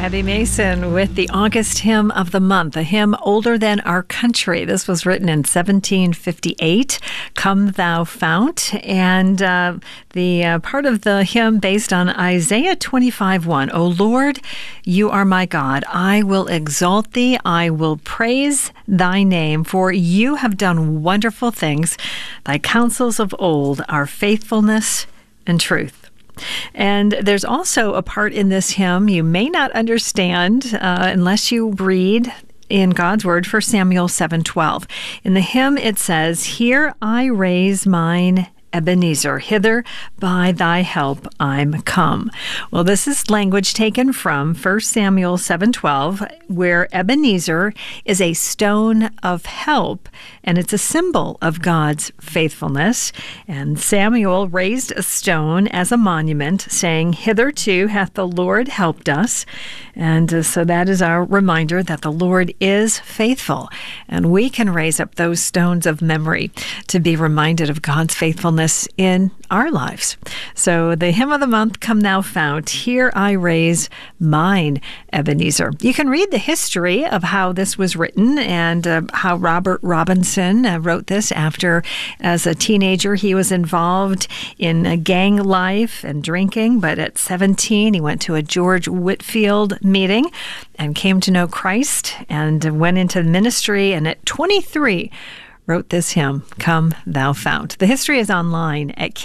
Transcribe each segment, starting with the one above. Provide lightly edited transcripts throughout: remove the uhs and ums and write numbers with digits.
Abby Mason with the August Hymn of the Month, a hymn older than our country. This was written in 1758, Come Thou Fount, and the part of the hymn based on Isaiah 25:1. O Lord, you are my God. I will exalt thee. I will praise thy name, for you have done wonderful things. Thy counsels of old are faithfulness and truth. And there's also a part in this hymn you may not understand unless you read in God's Word, 1 Samuel 7:12. In the hymn it says, Here I raise mine Ebenezer, hither by thy help I'm come. Well, this is language taken from 1 Samuel 7:12, where Ebenezer is a stone of help, and it's a symbol of God's faithfulness. And Samuel raised a stone as a monument, saying, Hitherto hath the Lord helped us. And so that is our reminder that the Lord is faithful, and we can raise up those stones of memory to be reminded of God's faithfulness in our lives. So the hymn of the month, Come Thou Fount, Here I Raise Mine Ebenezer. You can read the history of how this was written and how Robert Robinson wrote this after, as a teenager, he was involved in gang life and drinking, but at 17 he went to a George Whitefield meeting and came to know Christ and went into ministry, and at 23 wrote this hymn, Come Thou Fount. The history is online at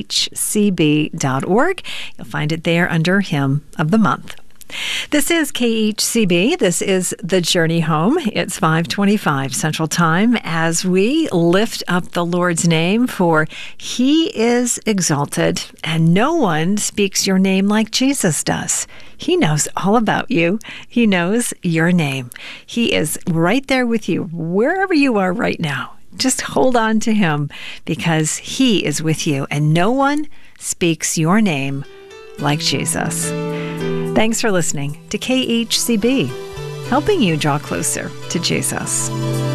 khcb.org. You'll find it there under Hymn of the Month. This is KHCB. This is The Journey Home. It's 5:25 Central Time as we lift up the Lord's name, for He is exalted, and no one speaks your name like Jesus does. He knows all about you. He knows your name. He is right there with you, wherever you are right now. Just hold on to Him, because He is with you, and no one speaks your name like Jesus. Thanks for listening to KHCB, helping you draw closer to Jesus.